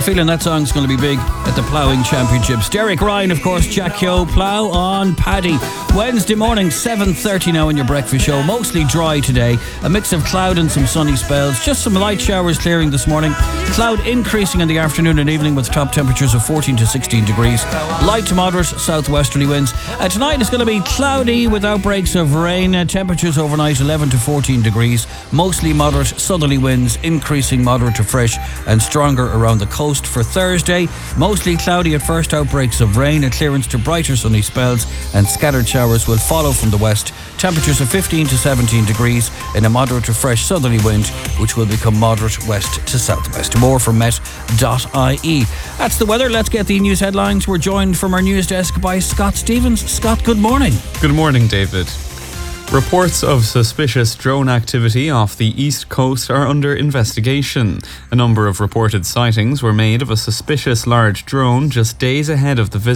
feeling that song's going to be big at the Ploughing Championships. Derek Ryan, of course, Jack Yo, Plough on Paddy. Wednesday morning, 7:30 now in your breakfast show. Mostly dry today. A mix of cloud and some sunny spells. Just some light showers clearing this morning. Cloud increasing in the afternoon and evening with top temperatures of 14 to 16 degrees. Light to moderate southwesterly winds. Tonight it's going to be cloudy with outbreaks of rain. Temperatures overnight 11 to 14 degrees. Mostly moderate southerly winds, increasing moderate to fresh and stronger around the coast. For Thursday, mostly cloudy at first, outbreaks of rain, a clearance to brighter sunny spells, and scattered showers will follow from the west. Temperatures of 15 to 17 degrees in a moderate to fresh southerly wind, which will become moderate west to southwest. More from met.ie. That's the weather. Let's get the news headlines. We're joined from our news desk by Scott Stevens. Scott, good morning. Good morning, David. Reports of suspicious drone activity off the east coast are under investigation. A number of reported sightings were made of a suspicious large drone just days ahead of the visit